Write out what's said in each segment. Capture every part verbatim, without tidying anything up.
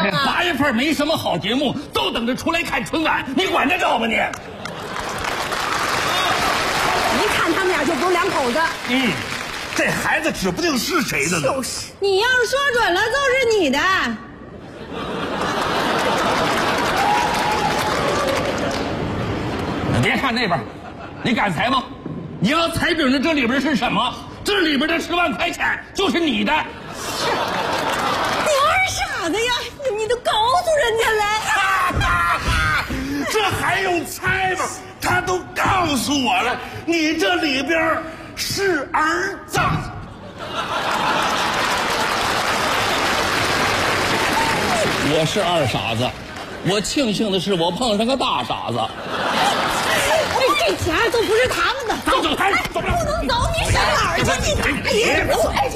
啊？ 八月份没什么好节目，都等着出来看春晚，你管得着吗你？ 一看他们俩就不是两口子。 嗯，这孩子指不定是谁的呢。 就是，你要是说准了，就是你的。 你别看那边，你敢猜吗？你要猜准了这里边是什么？这里边的十万块钱就是你的。 你二傻子呀！你都告诉人家了。 这还用猜吗？他都告诉我了，你这里边是儿子。 我是二傻子，我庆幸的是我碰上个大傻子。 这这钱都不是他们的。 走走开，走不了。 不能走，你上哪儿去？你大爷！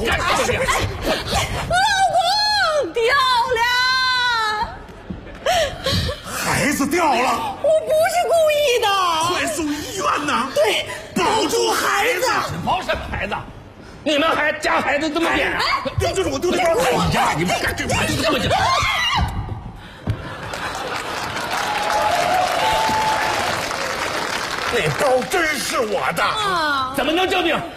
老公，漂亮！ 孩子掉了， 我不是故意的。 快送医院呐！ 对， 保住孩子。 保什么孩子？你们还家孩子这么点？ 丢就是我丢的包。 哎呀，你们干这玩意这么紧？ 那包真是我的。 啊！ 怎么能证明？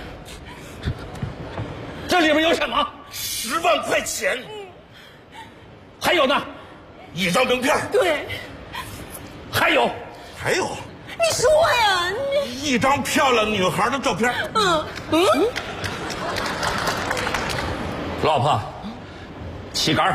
这里边有什么？ 十万块钱， 还有呢？ 一张名片。 对， 还有， 还有你说呀，你一张漂亮女孩的照片。 嗯嗯， 老婆，旗杆儿。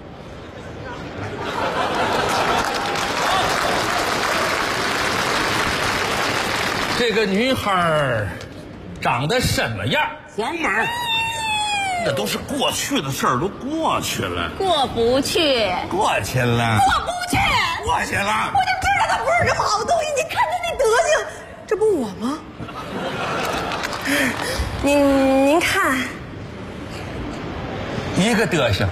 这个女孩长得什么样？ 黄毛，那都是过去的事儿，都过去了， 过不去， 过去了， 过不去， 过去了。 我就知道他不是什么好东西。你看他那德行，这不我吗？您您看， 一个德行。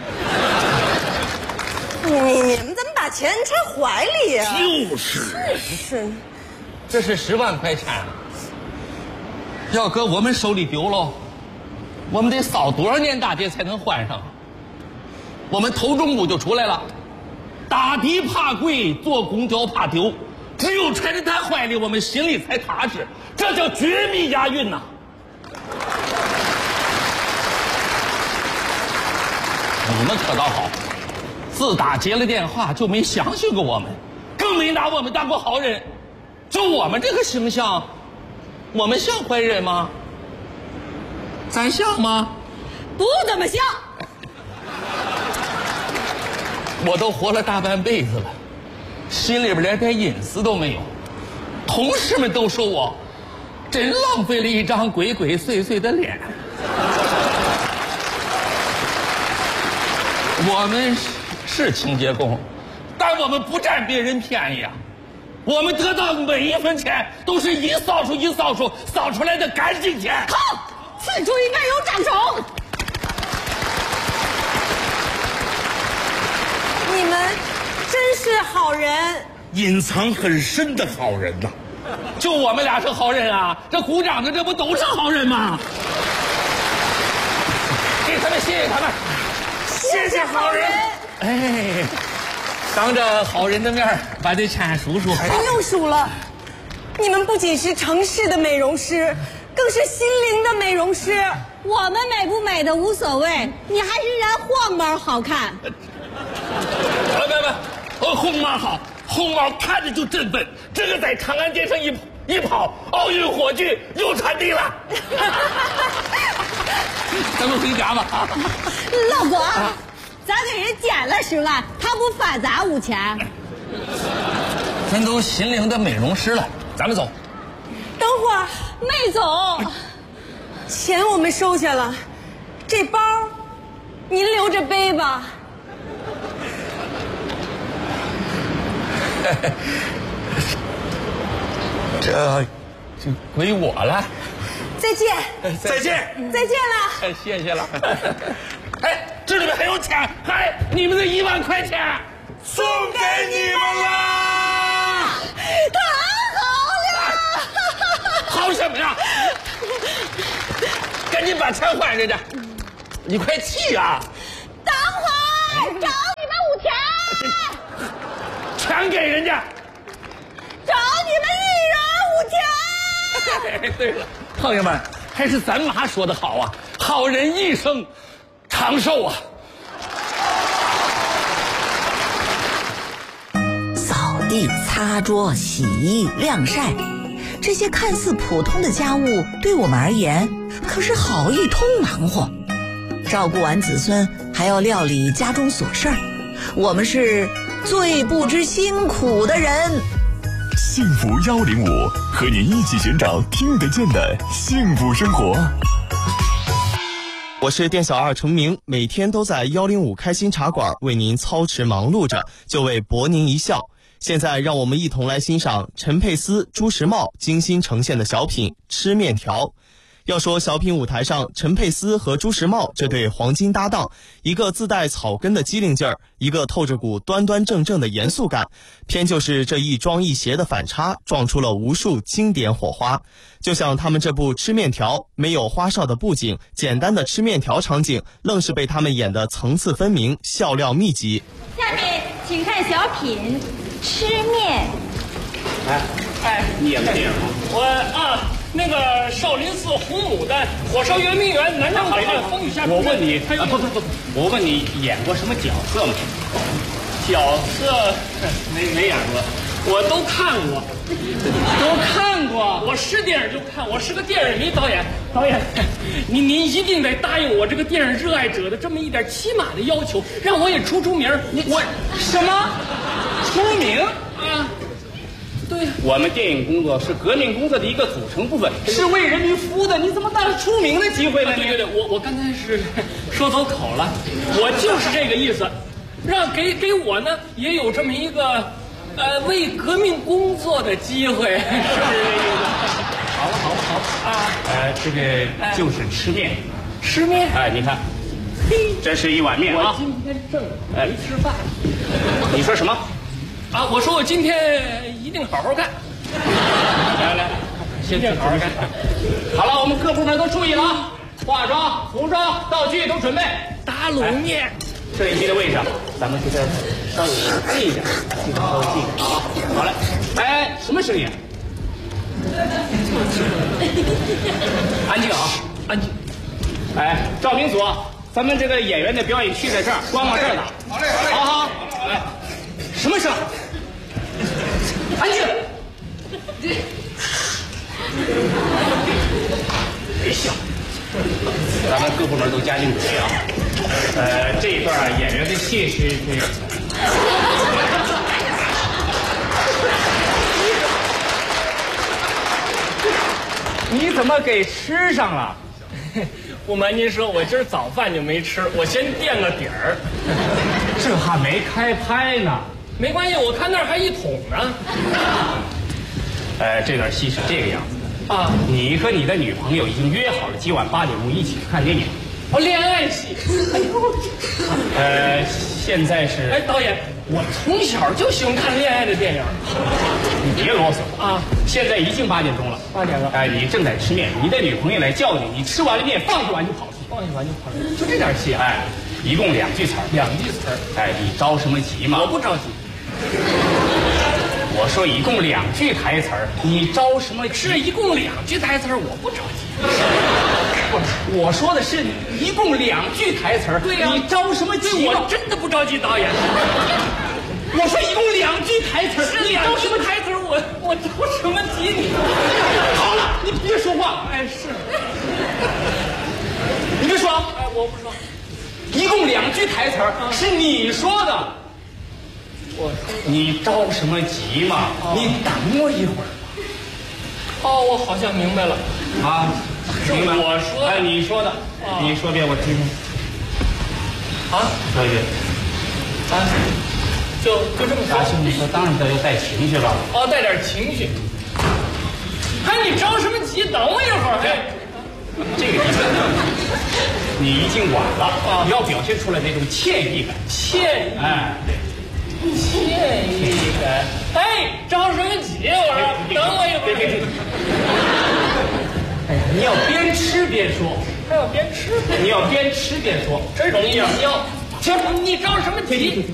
你你你们怎么把钱揣怀里呀？ 就是是。 这是十万块钱，要搁我们手里丢了，我们得扫多少年大街才能还上？我们头中午就出来了，打的怕贵，坐公交怕丢，只有揣在他怀里，我们心里才踏实。这叫绝密押韵呐！你们可倒好，自打接了电话就没相信过我们，更没拿我们当过好人。就我们这个形象，我们像坏人吗？咱像吗？ 不怎么像。 我都活了大半辈子了，心里边连点隐私都没有。同事们都说我真浪费了一张鬼鬼祟祟的脸。我们是清洁工，但我们不占别人便宜啊。我们得到的每一分钱都是一扫帚一扫帚扫出来的干净钱。 好，此处应该有掌声。你们真是好人， 隐藏很深的好人呐。 就我们俩是好人啊，这鼓掌的这不都是好人吗？给他们谢谢他们， 谢谢好人。 哎，当着好人的面把这钱数数。 不用数了，你们不仅是城市的美容师，更是心灵的美容师。我们美不美的无所谓，你还是染黄毛好看。 别别别，呃，红毛好，红毛看着就振奋。这个在长安街上一一跑，奥运火炬又传递了。咱们回家吧。 老公，啊、咱给人减了十万，他不返咱五千。 咱都心灵的美容师了，咱们走。 等会儿没走，钱我们收下了，这包您留着背吧。 这就归我了。 再见， 再见， 再见了。 谢谢了。哎，这里面还有钱，还你们的一万块钱送给你们啦！ 太好了！ 好什么呀？赶紧把钱还人家！你快去啊！ 等会儿找你们五敢给人家。 找你们一人五千。 对了，朋友们，还是咱妈说的好啊，好人一生长寿啊。 扫地、擦桌、洗衣、晾晒，这些看似普通的家务，对我们而言可是好一通忙活。照顾完子孙，还要料理家中琐事儿，我们是最不知辛苦的人。 幸福幺零五，和您一起寻找听得见的幸福生活。 我是店小二程明，每天都在幺零五开心茶馆为您操持忙碌着，就为博您一笑。现在让我们一同来欣赏陈佩斯、朱时茂精心呈现的小品《吃面条》。要说小品舞台上陈佩斯和朱时茂这对黄金搭档，一个自带草根的机灵劲儿，一个透着股端端正正的严肃感，偏就是这一庄一邪的反差，撞出了无数经典火花。就像他们这部吃面条，没有花哨的布景，简单的吃面条场景愣是被他们演得层次分明，笑料密集。 下面请看小品吃面。 哎哎，你演的电影吗？我啊，那个少林寺红牡丹，火烧圆明园，南征北战，风雨下。我问你，啊不不不，我问你演过什么角色吗？角色没没演过，我都看过，都看过。我是电影就看，我是个电影迷。导演，导演，您您一定得答应我这个电影热爱者的这么一点起码的要求，让我也出出名。我什么出名啊？对，我们电影工作是革命工作的一个组成部分，是为人民服务的。你怎么带着出名的机会呢？对对对，我我刚才是说走口了，我就是这个意思，让给给我呢也有这么一个呃为革命工作的机会，是不是这意思？好了好了好了啊，呃，这个就是吃面，吃面。哎，你看，这是一碗面啊。我今天正没吃饭。你说什么？啊，我说我今天一定好好干。来来，先去好好干。好了，我们各部门都注意了啊！化妆、服装、道具都准备。打卤面，摄影机的位置，咱们就在稍微近一点，近稍微近一点啊。好嘞，哎，什么声音？安静啊，安静。哎，照明组，咱们这个演员的表演区在这儿，光往这儿打。好嘞，好嘞，好好。哎，什么声？安静！别笑，咱们各部门都加紧准备啊。呃，这一段演员的戏是这个。你怎么给吃上了？不瞒您说，我今儿早饭就没吃，我先垫个底儿。这还没开拍呢。没关系，我看那儿还一桶呢。呃，这段戏是这个样子啊，你和你的女朋友已经约好了今晚八点钟一起去看电影。哦，恋爱戏。哎呦，呃，现在是。哎，导演，我从小就喜欢看恋爱的电影。你别啰嗦啊！现在已经八点钟了，八点了。哎，你正在吃面，你的女朋友来叫你，你吃完了面放一碗就跑出去，放一碗就跑出去，就这点戏。哎，一共两句词儿，两句词儿。哎，你着什么急嘛？我不着急。我说一共两句台词儿，你着什么急？是一共两句台词儿，我不着急。不是，我说的是一共两句台词儿。对呀、啊，你着什么急？我真的不着急，导演。我说一共两句台词儿，你着什么台词儿？我我着什么急？你好了，你别说话。哎，是。你别说，哎，我不说。一共两句台词儿，是你说的。我你着什么急嘛？哦、你等我一会儿吧。哦，我好像明白了啊，明白。我说，哎，你说的，哦、你说遍我听听。啊，说一遍。啊，就就这么说。兄弟说，当然得带情绪了。哦，带点情绪。哎，你着什么急？等我一会儿。哎，这个地方你已经晚了，啊、你要表现出来那种歉意感。歉意，哎，对。歉意感，哎，着什么急？我说，等我一会儿。别别别！哎呀，你要边吃边说，还要边吃，你要边吃边说，真容易啊！你要，行，你着什么急？